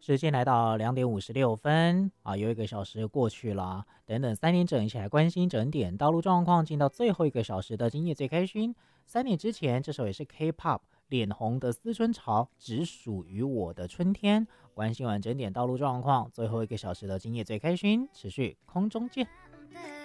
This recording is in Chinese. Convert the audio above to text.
时间来到2点56分啊，又一个小时过去了。等等3点整，一起来关心整点道路状况，进到最后一个小时的今夜最开心。3点之前，这首也是 K-pop 脸红的思春潮，只属于我的春天。关心完整点道路状况，最后一个小时的今夜最开心，持续空中见。